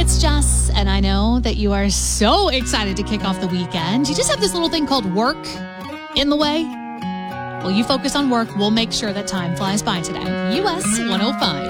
it's Jess, and I know that you are so excited to kick off the weekend. You just have this little thing called work in the way. Well, you focus on work. We'll make sure that time flies by today. US 105.